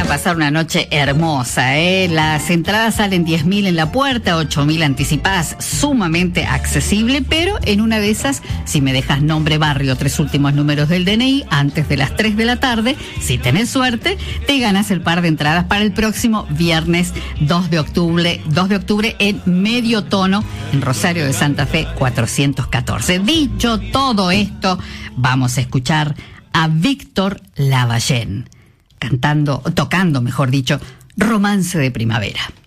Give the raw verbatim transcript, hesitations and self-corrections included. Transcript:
pasar una noche hermosa, ¿eh? Las entradas salen diez mil en la puerta, ocho mil anticipadas, sumamente accesible, pero en una de esas, si me dejas nombre, barrio, tres últimos números del D N I, antes de las tres de la tarde, si tenés suerte, te ganas el par de entradas para el próximo viernes dos de octubre, dos de octubre en Medio Tono, en Rosario de Santa Fe cuatrocientos catorce. Dicho todo esto, vamos a escuchar a Víctor Lavallén, cantando, tocando, mejor dicho, Romance de Primavera.